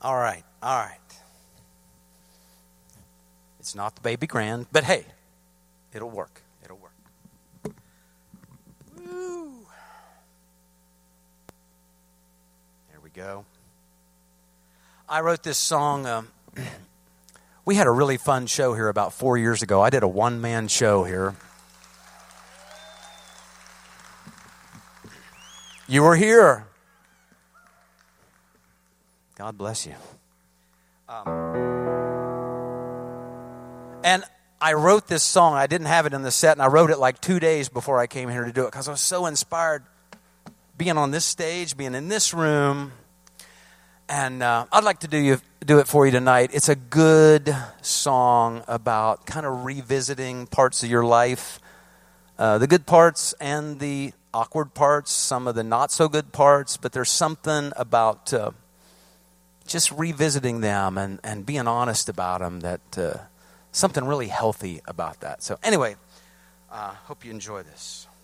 All right. It's not the baby grand, but hey, it'll work. Woo. There we go. I wrote this song. We had a really fun show here about 4 years ago. I did a one-man show here. You were here. God bless you. And I wrote this song. I didn't have it in the set, and I wrote it like 2 days before I came here to do it because I was so inspired being on this stage, being in this room. And I'd like to do it for you tonight. It's a good song about kind of revisiting parts of your life, the good parts and the awkward parts, some of the not so good parts, but there's something about just revisiting them and being honest about them that something really healthy about that. So anyway, hope you enjoy this.